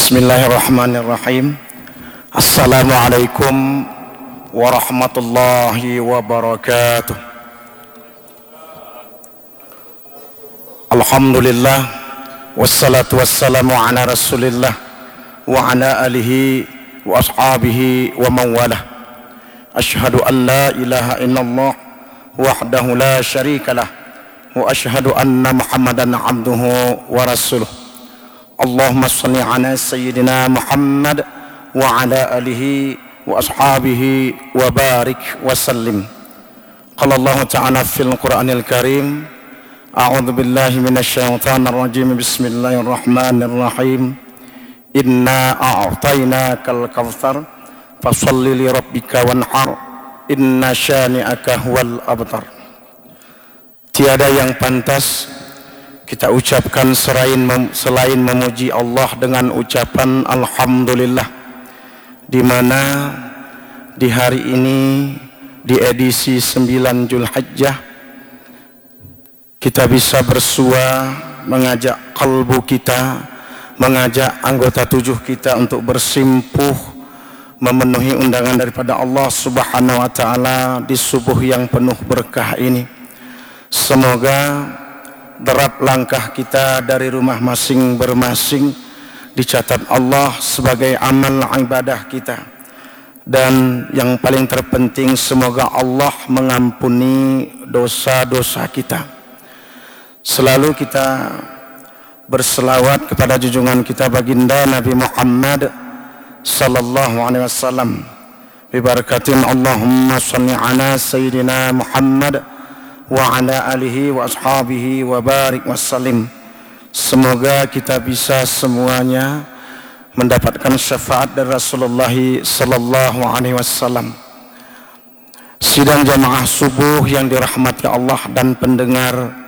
Bismillahirrahmanirrahim. Assalamualaikum warahmatullahi wabarakatuh. Alhamdulillah, wassalatu wassalamu ala rasulillah wa ala alihi wa ashabihi wa mawalah. Ashhadu an la ilaha illallah wahdahu la syarika lah, wa ashhadu anna muhammadan abduhu wa rasuluh. Allahumma salli ala sayyidina Muhammad wa ala alihi wa ashabihi wa barik wa sallim. Qala Allah ta'ala fil Qur'anil Karim, a'udzu billahi minasyaitonir rajim. Bismillahirrahmanirrahim. Inna a'tainakal kautsar fasholli li rabbika wanhar inna syani'aka huwal abtar. Tiada yang pantas kita ucapkan selain memuji Allah dengan ucapan Alhamdulillah, di mana di hari ini di edisi 9 Zulhijjah kita bisa bersua mengajak kalbu kita, mengajak anggota tubuh kita untuk bersimpuh memenuhi undangan daripada Allah Subhanahu wa taala di subuh yang penuh berkah ini. Semoga derap langkah kita dari rumah masing-masing dicatat Allah sebagai amal ibadah kita, dan yang paling terpenting semoga Allah mengampuni dosa-dosa kita. Selalu kita berselawat kepada junjungan kita baginda Nabi Muhammad sallallahu alaihi wasallam bi barakatin Allahumma shalli ala sayyidina Muhammad wa ala alihi wa ashabihi wa barik wassalim. Semoga kita bisa semuanya mendapatkan syafaat dari Rasulullah sallallahu alaihi wasallam. Sidang jamaah subuh yang dirahmati Allah dan pendengar